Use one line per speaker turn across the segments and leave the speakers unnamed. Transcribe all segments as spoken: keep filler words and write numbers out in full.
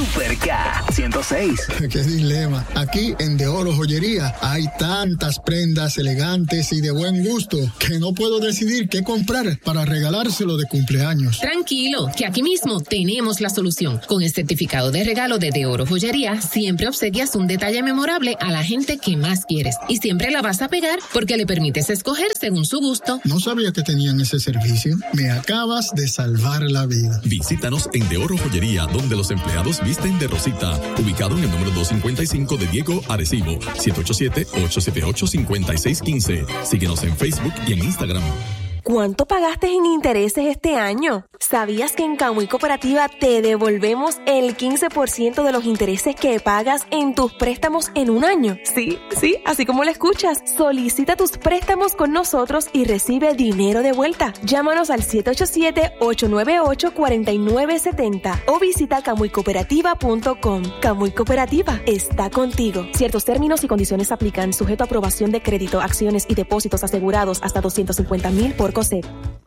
Super K ciento seis.
Qué dilema. Aquí en De Oro Joyería hay tantas prendas elegantes y de buen gusto que no puedo decidir qué comprar para regalárselo de cumpleaños.
Tranquilo, que aquí mismo tenemos la solución. Con el certificado de regalo de De Oro Joyería, siempre obsequias un detalle memorable a la gente que más quieres. Y siempre la vas a pegar porque le permites escoger según su gusto.
No sabía que tenían ese servicio. Me acabas de salvar la vida.
Visítanos en De Oro Joyería, donde los empleados visten de rosita. Ubicado en el número doscientos cincuenta y cinco de Diego, Arecibo. siete ocho siete, ocho siete ocho, cinco seis uno cinco. Síguenos en Facebook y en Instagram.
¿Cuánto pagaste en intereses este año? ¿Sabías que en Camuy Cooperativa te devolvemos el quince por ciento de los intereses que pagas en tus préstamos en un año? Sí, sí, así como lo escuchas. Solicita tus préstamos con nosotros y recibe dinero de vuelta. Llámanos al siete ocho siete, ocho nueve ocho, cuatro nueve siete cero o visita camuy cooperativa punto com. Camuy Cooperativa está contigo. Ciertos términos y condiciones aplican, sujeto a aprobación de crédito, acciones y depósitos asegurados hasta doscientos cincuenta mil por coser.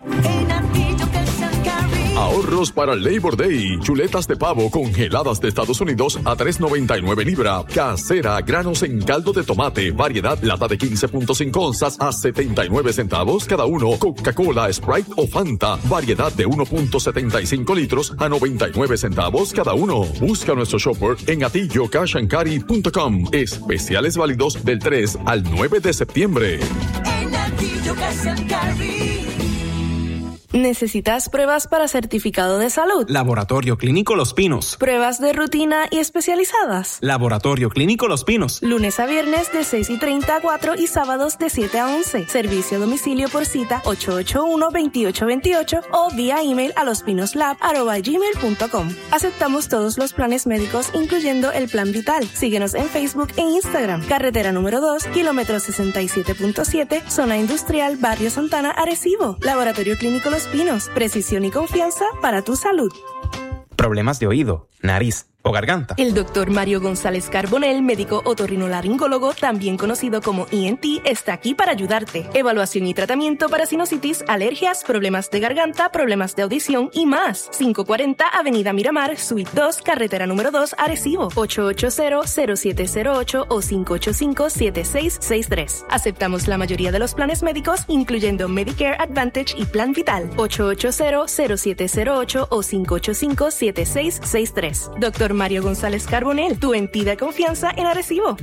Ahorros para el Labor Day. Chuletas de pavo congeladas de Estados Unidos a tres noventa y nueve libra. Casera, granos en caldo de tomate, variedad, lata de quince punto cinco onzas a setenta y nueve centavos cada uno. Coca-Cola, Sprite o Fanta, variedad de uno punto setenta y cinco litros a noventa y nueve centavos cada uno. Busca nuestro shopper en atillo cash and carry punto com. Especiales válidos del tres al nueve de septiembre.
En Atillo Cash and Carry.
¿Necesitas pruebas para certificado de salud?
Laboratorio Clínico Los Pinos.
¿Pruebas de rutina y especializadas?
Laboratorio Clínico Los Pinos.
Lunes a viernes de seis y treinta a cuatro y sábados de siete a once. Servicio a domicilio por cita ocho ocho uno, dos ocho dos ocho o vía email a lospinoslab arroba gmail punto com. Aceptamos todos los planes médicos, incluyendo el Plan Vital. Síguenos en Facebook e Instagram. Carretera número dos, kilómetro sesenta y siete punto siete, Zona Industrial, Barrio Santana, Arecibo. Laboratorio Clínico Los Pinos. Precisión y confianza para tu salud.
Problemas de oído, nariz o garganta.
El doctor Mario González Carbonell, médico otorrinolaringólogo, también conocido como E N T, está aquí para ayudarte. Evaluación y tratamiento para sinusitis, alergias, problemas de garganta, problemas de audición y más. quinientos cuarenta Avenida Miramar, Suite dos, Carretera número dos, Arecibo. ocho ocho cero, cero siete cero ocho o cinco ocho cinco, siete seis seis tres. Aceptamos la mayoría de los planes médicos, incluyendo Medicare Advantage y Plan Vital. ocho ocho cero, cero siete cero ocho o cinco ocho cinco, siete seis seis tres. Doctor Mario González Carbonell, tu entidad de confianza en Arecibo.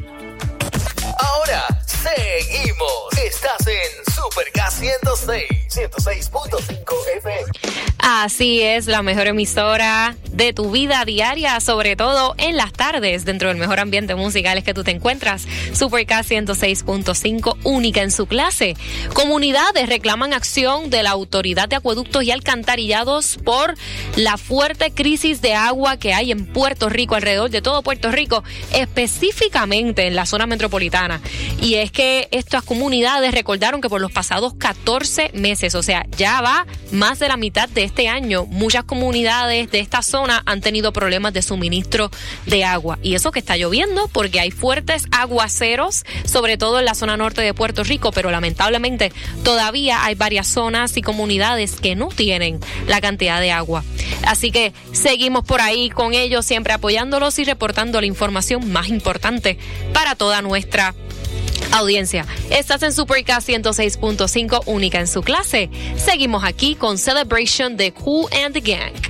Ahora seguimos. Estás en Super K ciento seis, ciento seis punto cinco F M.
Así es, la mejor emisora de tu vida diaria, sobre todo en las tardes, dentro del mejor ambiente musical es que tú te encuentras. Super K ciento seis punto cinco, única en su clase. Comunidades reclaman acción de la Autoridad de Acueductos y Alcantarillados por la fuerte crisis de agua que hay en Puerto Rico, alrededor de todo Puerto Rico, específicamente en la zona metropolitana. Y es que estas comunidades recordaron que por los pasados catorce meses, o sea, ya va más de la mitad de este año, muchas comunidades de esta zona han tenido problemas de suministro de agua. Y eso que está lloviendo porque hay fuertes aguaceros, sobre todo en la zona norte de Puerto Rico, pero lamentablemente todavía hay varias zonas y comunidades que no tienen la cantidad de agua. Así que seguimos por ahí con ellos, siempre apoyándolos y reportando la información más importante para toda nuestra audiencia. Estás en Super K ciento seis punto cinco, única en su clase. Seguimos aquí con Celebration de Kool and the Gang.